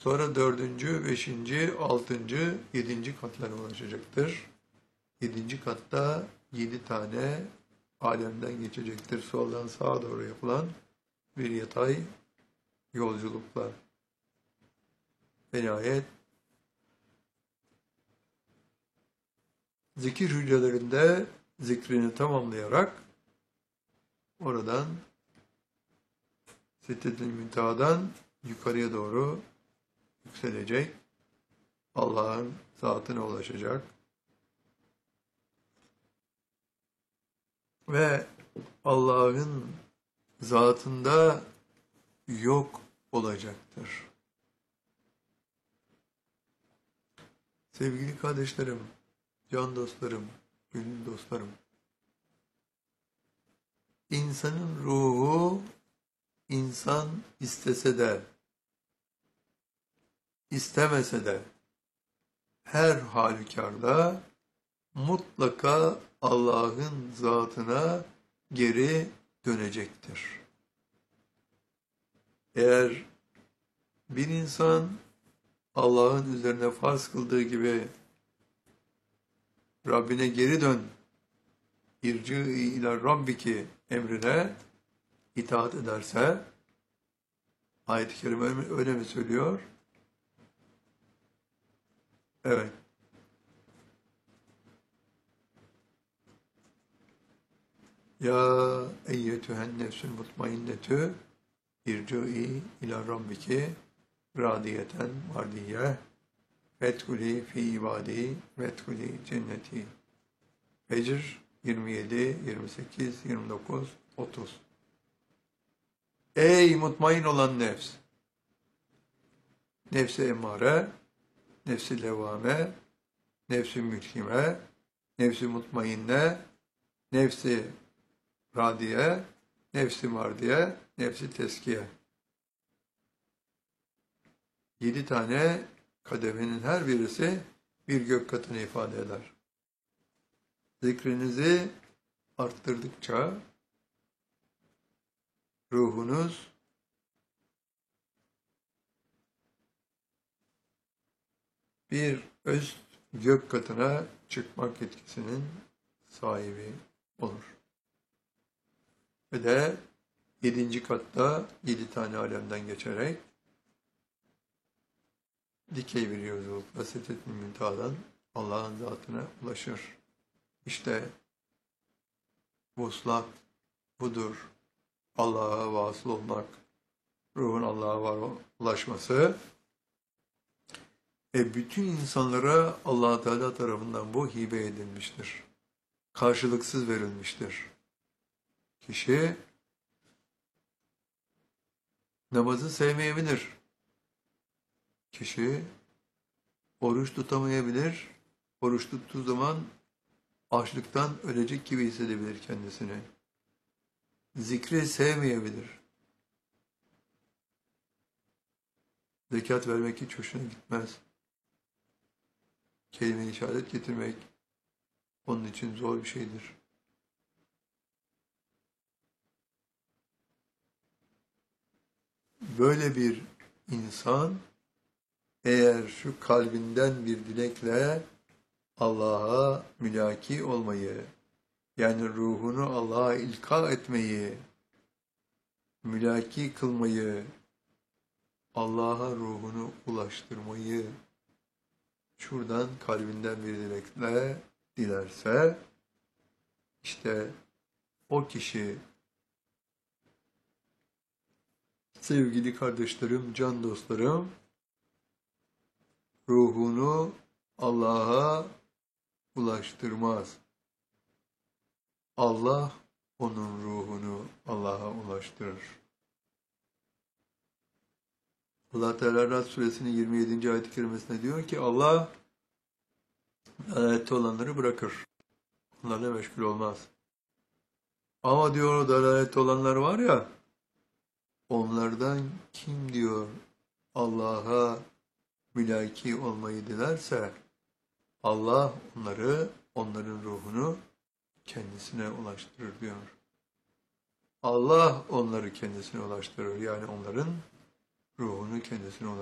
Sonra dördüncü, beşinci, altıncı, yedinci katlara ulaşacaktır. Yedinci katta 7 tane alemden geçecektir. Soldan sağa doğru yapılan bir yatay yolculukla. Ve nihayet zikir hücrelerinde zikrini tamamlayarak oradan Sidret-i Münteha'dan yukarıya doğru yükselecek. Allah'ın zatına ulaşacak. Ve Allah'ın zatında yok olacaktır. Sevgili kardeşlerim, can dostlarım, gönül dostlarım, insanın ruhu insan istese de, istemese de her halükarda mutlaka Allah'ın zatına geri dönecektir. Eğer bir insan Allah'ın üzerine farz kıldığı gibi Rabbine geri dön, irci ila rabbiki emrine itaat ederse, ayet-i kerime öyle mi söylüyor? Evet. Ya eyyetühen nefsül mutmainnetü irci'i ila rabbiki radiyeten mardiyye fethuli fi ibadi fethuli cenneti. Fecr 27, 28, 29, 30. Ey mutmain olan nefs! Nefsi emmare, nefsi levame, nefsi mülhime, nefsi mutmainne, nefsi radiye, nefsi mardiye, nefsi teskiye. 7 tane kademenin her birisi bir gök katını ifade eder. Zikrinizi arttırdıkça ruhunuz bir üst gök katına çıkmak yetkisinin sahibi olur. Ve de 7. katta 7 tane alemden geçerek dikey bir yolculukla Sidret-i Münteha'dan Allah'ın zatına ulaşır. İşte vuslat budur. Allah'a vasıl olmak, ruhun Allah'a ulaşması. Bütün insanlara Allah Teala tarafından bu hibe edilmiştir. Karşılıksız verilmiştir. Kişi namazı sevmeyebilir. Kişi oruç tutamayabilir. Oruç tuttuğu zaman açlıktan ölecek gibi hissedebilir kendisini. Zikri sevmeyebilir. Zekat vermek hiç hoşuna gitmez. Kelime-i şehadet getirmek onun için zor bir şeydir. Böyle bir insan eğer şu kalbinden bir dilekle Allah'a mülaki olmayı, yani ruhunu Allah'a ilka etmeyi, mülaki kılmayı, Allah'a ruhunu ulaştırmayı şuradan kalbinden bir dilekle dilerse, işte o kişi, sevgili kardeşlerim, can dostlarım, ruhunu Allah'a ulaştırmaz. Allah onun ruhunu Allah'a ulaştırır. Allah Teala Rad suresinin 27. ayet-i kerimesinde diyor ki Allah dalalette olanları bırakır. Onlarla meşgul olmaz. Ama diyor o dalalette olanlar var ya, onlardan kim diyor Allah'a mülaki olmayı dilerse Allah onların ruhunu kendisine ulaştırır diyor. Allah onları kendisine ulaştırır. Yani onların ruhunu kendisine ulaştırır.